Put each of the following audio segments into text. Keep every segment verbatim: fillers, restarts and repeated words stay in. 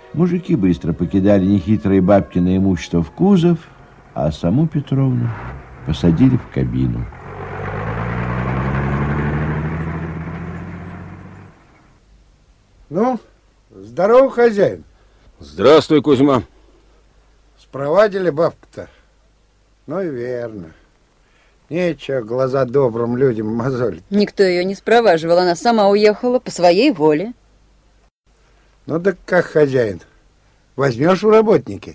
Мужики быстро покидали нехитрое бабкино имущество в кузов, а саму Петровну посадили в кабину. Ну, здорово, хозяин. Здравствуй, Кузьма. Спровадили бабку-то? Ну и верно. Нечего глаза добрым людям мозолить. Никто ее не спроваживал, она сама уехала по своей воле. Ну так как, хозяин, возьмешь в работники?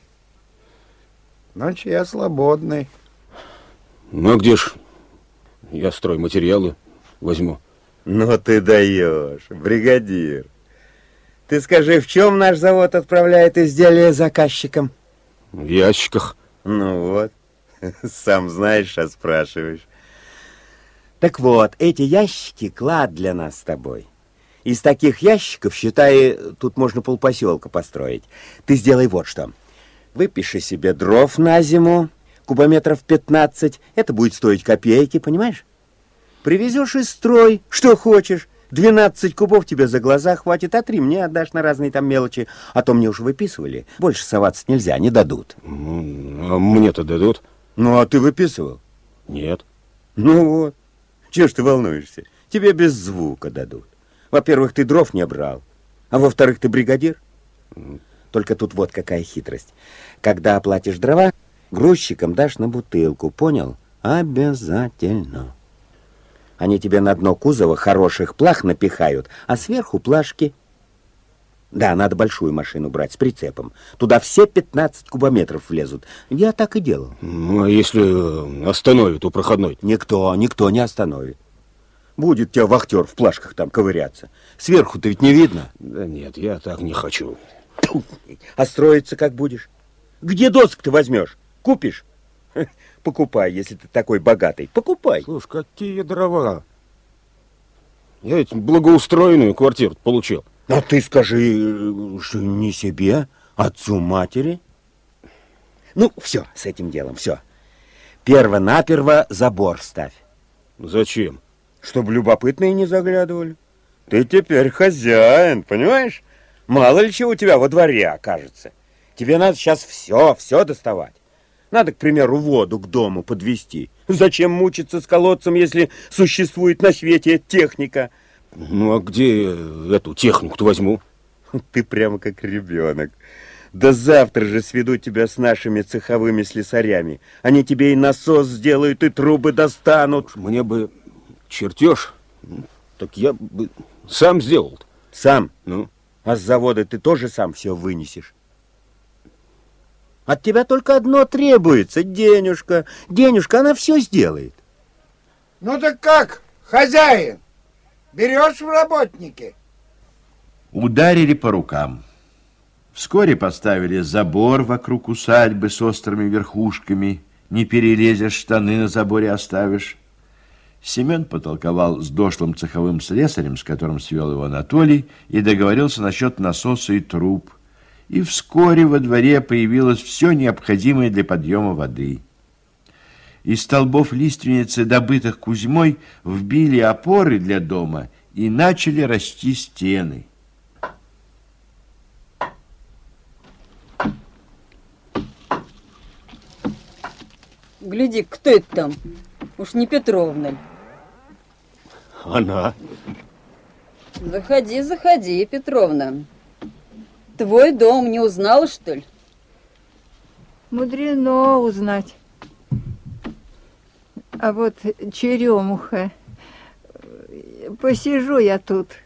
Ночь я свободный. Ну а где ж я стройматериалы возьму? Ну ты даешь, бригадир. Ты скажи, в чем наш завод отправляет изделия заказчикам? В ящиках. Ну вот, сам знаешь, а спрашиваешь. Так вот, эти ящики клад для нас с тобой. Из таких ящиков, считай, тут можно полпоселка построить. Ты сделай вот что. Выпиши себе дров на зиму, кубометров пятнадцать. Это будет стоить копейки, понимаешь? Привезешь и строй, что хочешь. двенадцать кубов тебе за глаза хватит, а три мне отдашь на разные там мелочи. А то мне уже выписывали. Больше соваться нельзя, не дадут. А мне-то дадут? Ну, а ты выписывал? Нет. Ну вот. Чего ж ты волнуешься? Тебе без звука дадут. Во-первых, ты дров не брал. А во-вторых, ты бригадир. Только тут вот какая хитрость. Когда оплатишь дрова, грузчикам дашь на бутылку, понял? Обязательно. Они тебе на дно кузова хороших плах напихают, а сверху плашки. Да, надо большую машину брать с прицепом. Туда все пятнадцать кубометров влезут. Я так и делал. Ну, а если остановят у проходной? Никто, никто не остановит. Будет тебя вахтер в плашках там ковыряться. Сверху-то ведь не видно. Да нет, я так не хочу. А строиться как будешь? Где досок ты возьмешь? Купишь? Покупай, если ты такой богатый. Покупай. Слушай, какие дрова? Я ведь благоустроенную квартиру получил. А ты скажи, что не себе, отцу матери. Ну, все, с этим делом, все. Перво-наперво забор ставь. Зачем? Чтобы любопытные не заглядывали. Ты теперь хозяин, понимаешь? Мало ли чего у тебя во дворе окажется. Тебе надо сейчас все, все доставать. Надо, к примеру, воду к дому подвести. Зачем мучиться с колодцем, если существует на свете техника? Ну, а где эту технику-то возьму? Ты прямо как ребенок. Да завтра же сведу тебя с нашими цеховыми слесарями. Они тебе и насос сделают, и трубы достанут. Мне бы чертеж, так я бы сам сделал. Сам? Ну? А с завода ты тоже сам все вынесешь? От тебя только одно требуется — денежка. Денежка, она все сделает. Ну так как, хозяин? Берешь в работники? Ударили по рукам. Вскоре поставили забор вокруг усадьбы с острыми верхушками. Не перелезешь, штаны на заборе оставишь. Семен потолковал с дошлым цеховым слесарем, с которым свел его Анатолий, и договорился насчет насоса и труб. И вскоре во дворе появилось все необходимое для подъема воды. Из столбов лиственницы, добытых Кузьмой, вбили опоры для дома и начали расти стены. Гляди, кто это там? Уж не Петровна ли? Она. Заходи, заходи, Петровна. Твой дом не узнала, что ли? Мудрено узнать. А вот черемуха. Посижу я тут.